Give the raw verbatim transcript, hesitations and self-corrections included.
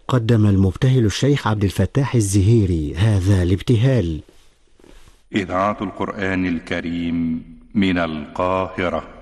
قدم المبتهل الشيخ عبد الفتاح الزهيري هذا الابتهال. إذاعة القرآن الكريم من القاهرة.